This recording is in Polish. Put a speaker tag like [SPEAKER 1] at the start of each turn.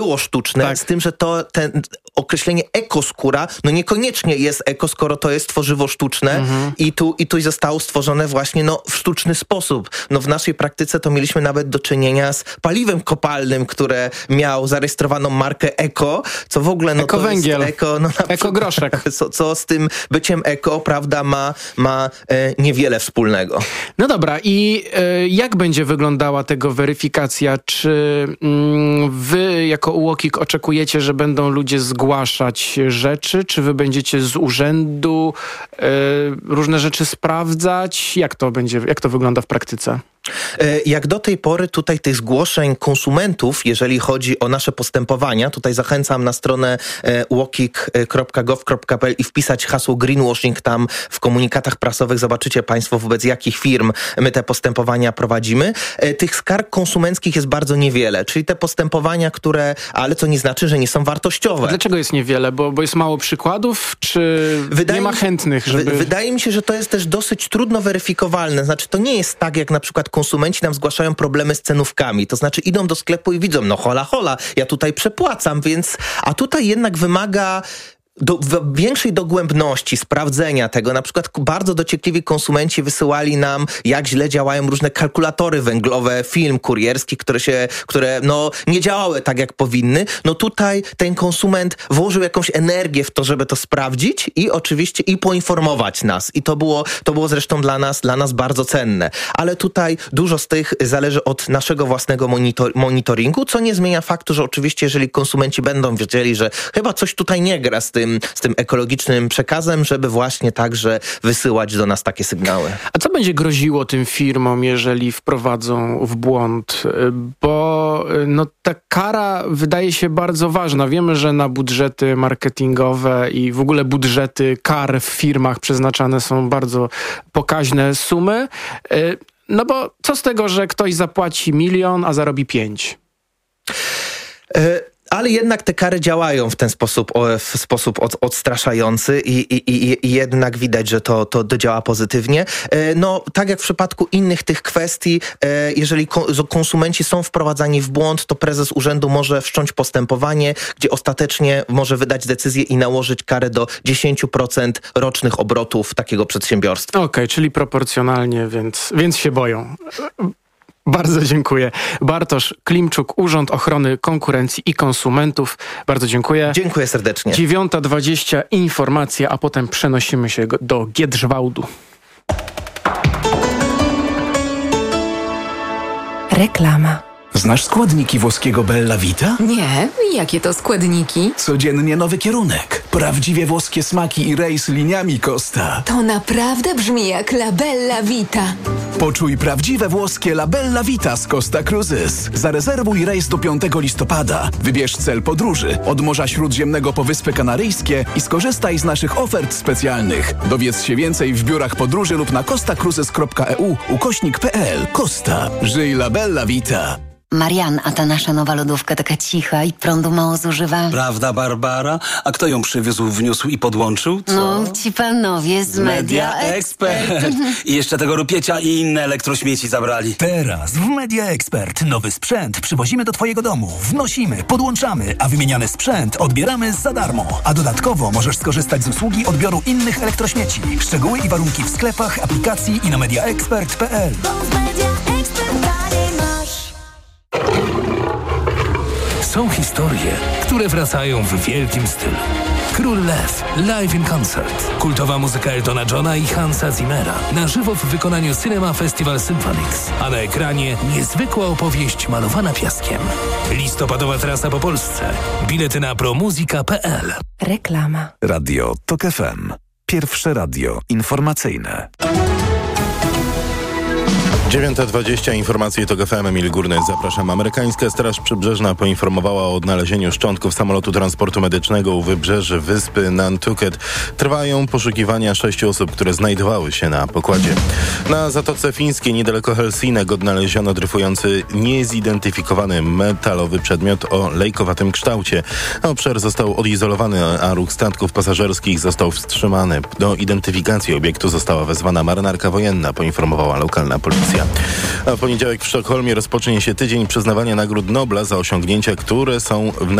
[SPEAKER 1] było sztuczne, z tym, że ten określenie ekoskóra, no niekoniecznie jest eko, skoro to jest tworzywo sztuczne i tu zostało stworzone właśnie w sztuczny sposób. W naszej praktyce to mieliśmy nawet do czynienia z paliwem kopalnym, które miał zarejestrowaną markę eko, co w ogóle
[SPEAKER 2] ekowęgiel,
[SPEAKER 1] to jest eko,
[SPEAKER 2] ekogroszek.
[SPEAKER 1] Co z tym byciem eko, prawda, ma niewiele wspólnego.
[SPEAKER 2] No dobra, i jak będzie wyglądała tego weryfikacja? Czy wy jako UOKiK oczekujecie, że będą ludzie zgłaszać rzeczy? Czy wy będziecie z urzędu różne rzeczy sprawdzać? Jak to wygląda w praktyce?
[SPEAKER 1] Jak do tej pory tutaj tych zgłoszeń konsumentów, jeżeli chodzi o nasze postępowania, tutaj zachęcam na stronę uokik.gov.pl i wpisać hasło greenwashing, tam w komunikatach prasowych zobaczycie państwo, wobec jakich firm my te postępowania prowadzimy. Tych skarg konsumenckich jest bardzo niewiele, czyli te postępowania, ale to nie znaczy, że nie są wartościowe.
[SPEAKER 2] A dlaczego jest niewiele? Bo jest mało przykładów, czy nie ma chętnych, żeby...
[SPEAKER 1] Wydaje mi się, że to jest też dosyć trudno weryfikowalne. Znaczy, to nie jest tak, jak na przykład konsumenci nam zgłaszają problemy z cenówkami. To znaczy idą do sklepu i widzą, hola, ja tutaj przepłacam, a tutaj jednak wymaga większej dogłębności, sprawdzenia tego. Na przykład bardzo dociekliwi konsumenci wysyłali nam, jak źle działają różne kalkulatory węglowe, film kurierski, które nie działały tak, jak powinny. Tutaj ten konsument włożył jakąś energię w to, żeby to sprawdzić i oczywiście poinformować nas. I to było zresztą dla nas bardzo cenne. Ale tutaj dużo z tych zależy od naszego własnego monitoringu, co nie zmienia faktu, że oczywiście, jeżeli konsumenci będą wiedzieli, że chyba coś tutaj nie gra z tym ekologicznym przekazem, żeby właśnie także wysyłać do nas takie sygnały.
[SPEAKER 2] A co będzie groziło tym firmom, jeżeli wprowadzą w błąd? Bo ta kara wydaje się bardzo ważna. Wiemy, że na budżety marketingowe i w ogóle budżety kar w firmach przeznaczane są bardzo pokaźne sumy. Bo co z tego, że ktoś zapłaci 1 000 000, a zarobi 5?
[SPEAKER 1] Ale jednak te kary działają w ten sposób odstraszający i jednak widać, że to działa pozytywnie. Tak jak w przypadku innych tych kwestii, jeżeli konsumenci są wprowadzani w błąd, to prezes urzędu może wszcząć postępowanie, gdzie ostatecznie może wydać decyzję i nałożyć karę do 10% rocznych obrotów takiego przedsiębiorstwa.
[SPEAKER 2] Okej, czyli proporcjonalnie, więc się boją. Bardzo dziękuję. Bartosz Klimczuk, Urząd Ochrony Konkurencji i Konsumentów. Bardzo dziękuję.
[SPEAKER 1] Dziękuję serdecznie.
[SPEAKER 2] 9:20 informacja, a potem przenosimy się do Giedrzwałdu.
[SPEAKER 3] Reklama.
[SPEAKER 4] Znasz składniki włoskiego Bella Vita?
[SPEAKER 3] Nie, jakie to składniki?
[SPEAKER 4] Codziennie nowy kierunek. Prawdziwie włoskie smaki i rejs liniami Costa.
[SPEAKER 3] To naprawdę brzmi jak La Bella Vita.
[SPEAKER 4] Poczuj prawdziwe włoskie La Bella Vita z Costa Cruises. Zarezerwuj rejs do 5 listopada. Wybierz cel podróży od Morza Śródziemnego po Wyspy Kanaryjskie i skorzystaj z naszych ofert specjalnych. Dowiedz się więcej w biurach podróży lub na costacruises.eu/pl. Costa. Żyj La Bella Vita.
[SPEAKER 5] Marian, a ta nasza nowa lodówka taka cicha i prądu mało zużywa.
[SPEAKER 6] Prawda, Barbara? A kto ją przywiózł, wniósł i podłączył? Co?
[SPEAKER 5] No, ci panowie z Media Expert.
[SPEAKER 6] I jeszcze tego rupiecia i inne elektrośmieci zabrali.
[SPEAKER 7] Teraz w Media Expert nowy sprzęt przywozimy do twojego domu, wnosimy, podłączamy, a wymieniany sprzęt odbieramy za darmo. A dodatkowo możesz skorzystać z usługi odbioru innych elektrośmieci. Szczegóły i warunki w sklepach, aplikacji i na mediaexpert.pl.
[SPEAKER 8] Są historie, które wracają w wielkim stylu. Król Lew, live in concert. Kultowa muzyka Eltona Johna i Hansa Zimmera. Na żywo w wykonaniu Cinema Festival Symphonics. A na ekranie niezwykła opowieść malowana piaskiem. Listopadowa trasa po Polsce. Bilety na promuzika.pl.
[SPEAKER 3] Reklama.
[SPEAKER 9] Radio TOK FM. Pierwsze radio informacyjne. 9:20, informacje TOK FM, Emil Górny, zapraszam. Amerykańska Straż Przybrzeżna poinformowała o odnalezieniu szczątków samolotu transportu medycznego u wybrzeży wyspy Nantucket. Trwają poszukiwania 6 osób, które znajdowały się na pokładzie. Na Zatoce Fińskiej, niedaleko Helsinek, odnaleziono dryfujący, niezidentyfikowany metalowy przedmiot o lejkowatym kształcie. Obszar został odizolowany, a ruch statków pasażerskich został wstrzymany. Do identyfikacji obiektu została wezwana marynarka wojenna, poinformowała lokalna policja. dnia. A w poniedziałek w Sztokholmie rozpocznie się tydzień przyznawania nagród Nobla za osiągnięcia, które są w